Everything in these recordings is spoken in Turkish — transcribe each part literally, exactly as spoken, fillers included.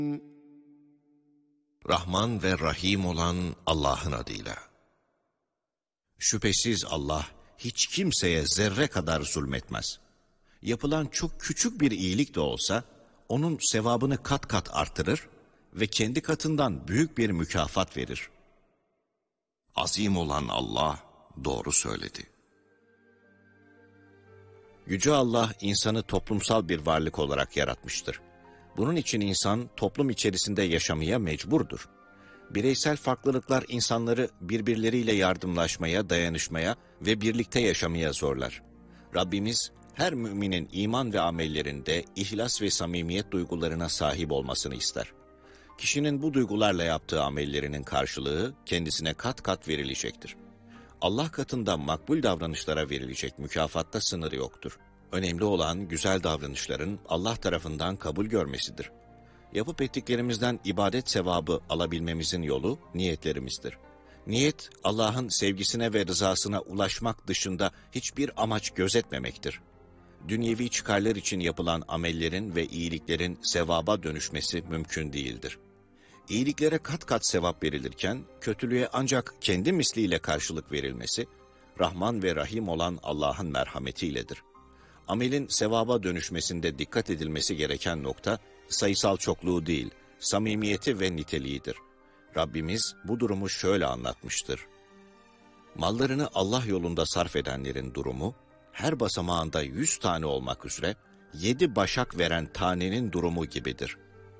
Rahman ve Rahim olan Allah'ın adıyla. Şüphesiz Allah hiç kimseye zerre kadar zulmetmez. Yapılan çok küçük bir iyilik de olsa onun sevabını kat kat artırır ve kendi katından büyük bir mükafat verir. Azim olan Allah doğru söyledi. Yüce Allah insanı toplumsal bir varlık olarak yaratmıştır. Bunun için insan toplum içerisinde yaşamaya mecburdur. Bireysel farklılıklar insanları birbirleriyle yardımlaşmaya, dayanışmaya ve birlikte yaşamaya zorlar. Rabbimiz her müminin iman ve amellerinde ihlas ve samimiyet duygularına sahip olmasını ister. Kişinin bu duygularla yaptığı amellerinin karşılığı kendisine kat kat verilecektir. Allah katında makbul davranışlara verilecek mükafatta sınırı yoktur. Önemli olan güzel davranışların Allah tarafından kabul görmesidir. Yapıp ettiklerimizden ibadet sevabı alabilmemizin yolu niyetlerimizdir. Niyet, Allah'ın sevgisine ve rızasına ulaşmak dışında hiçbir amaç gözetmemektir. Dünyevi çıkarlar için yapılan amellerin ve iyiliklerin sevaba dönüşmesi mümkün değildir. İyiliklere kat kat sevap verilirken, kötülüğe ancak kendi misliyle karşılık verilmesi, Rahman ve Rahim olan Allah'ın merhametiyledir. Amelin sevaba dönüşmesinde dikkat edilmesi gereken nokta, sayısal çokluğu değil, samimiyeti ve niteliğidir. Rabbimiz bu durumu şöyle anlatmıştır. Mallarını Allah yolunda sarf edenlerin durumu, her basamağında yüz tane olmak üzere, yedi başak veren tanenin durumu gibidir.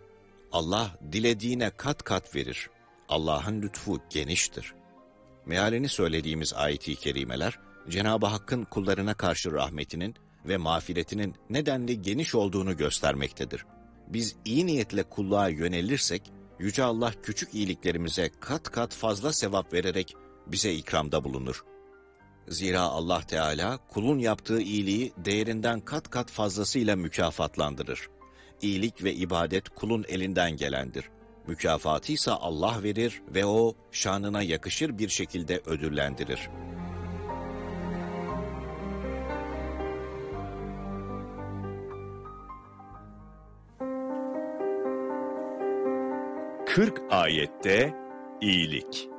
Allah dilediğine kat kat verir. Allah'ın lütfu geniştir. Mealini söylediğimiz ayet-i kerimeler, Cenab-ı Hakk'ın kullarına karşı rahmetinin ve mağfiretinin nedenli geniş olduğunu göstermektedir. Biz iyi niyetle kulluğa yönelirsek, Yüce Allah küçük iyiliklerimize kat kat fazla sevap vererek bize ikramda bulunur. Zira Allah Teala kulun yaptığı iyiliği değerinden kat kat fazlasıyla mükafatlandırır. İyilik ve ibadet kulun elinden gelendir. Mükafatı ise Allah verir ve o şanına yakışır bir şekilde ödüllendirir. kırk ayette iyilik.